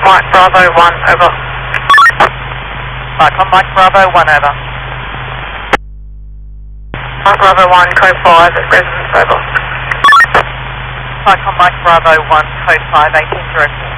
Mike Bravo 1, over. Mike on Mike Bravo 1, over. Mike Bravo 1, code 5, at residence, over. Mike on Mike Bravo 1, code 5, 1804.